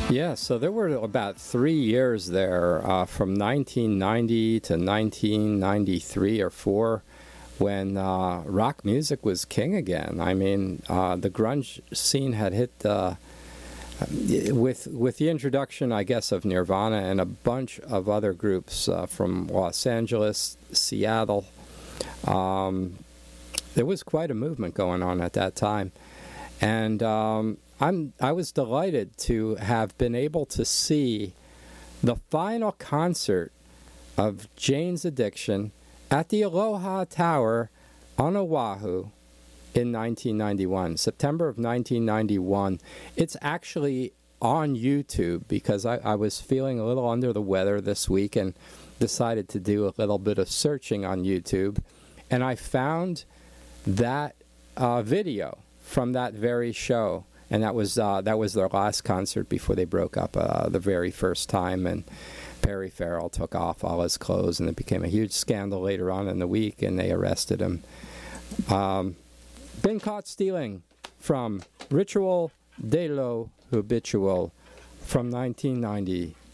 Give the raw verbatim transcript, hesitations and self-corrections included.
Yeah, so there were about three years there, uh, from nineteen ninety to nineteen ninety-three or four, when uh, rock music was king again. I mean, uh, the grunge scene had hit uh, with with the introduction, I guess, of Nirvana and a bunch of other groups uh, from Los Angeles, Seattle. Um, there was quite a movement going on at that time, and um, I'm I was delighted to have been able to see the final concert of Jane's Addiction at the Aloha Tower on Oahu in nineteen ninety-one, September of nineteen ninety-one. It's actually on YouTube because I, I was feeling a little under the weather this week and decided to do a little bit of searching on YouTube. And I found that uh, video from that very show. And that was uh, that was their last concert before they broke up uh, the very first time. And Perry Farrell took off all his clothes, and it became a huge scandal later on in the week, and they arrested him. Um, been caught stealing from Ritual de lo Habitual from nineteen ninety.